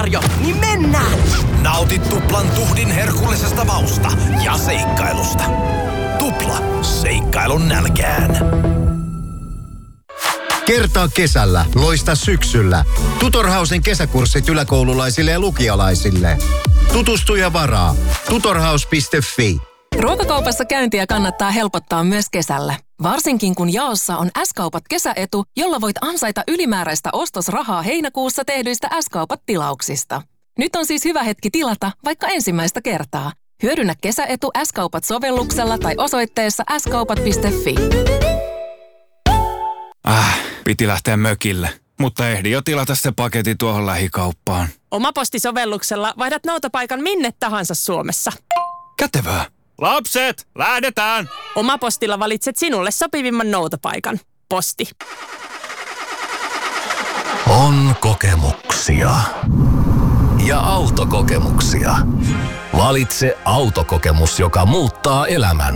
niin mennään! Nauti tuplan tuhdin herkullisesta mausta ja seikkailusta. Tupla, seikkailun nälkään. Kertaa kesällä, loista syksyllä. Tutorhausen kesäkurssit yläkoululaisille ja lukialaisille. Tutustu ja varaa. Tutorhaus.fi. Ruokakaupassa käyntiä kannattaa helpottaa myös kesällä. Varsinkin kun jaossa on S-kaupat kesäetu, jolla voit ansaita ylimääräistä ostosrahaa heinäkuussa tehdyistä S-kaupat-tilauksista. Nyt on siis hyvä hetki tilata vaikka ensimmäistä kertaa. Hyödynnä kesäetu S-kaupat-sovelluksella tai osoitteessa skaupat.fi. Piti lähteä mökille, mutta ehdin jo tilata se paketti tuohon lähikauppaan. Omapostisovelluksella vaihdat noutopaikan minne tahansa Suomessa. Kätevää. Lapset, lähdetään! Omapostilla valitset sinulle sopivimman noutopaikan. Posti. On kokemuksia. Ja autokokemuksia. Valitse autokokemus, joka muuttaa elämän.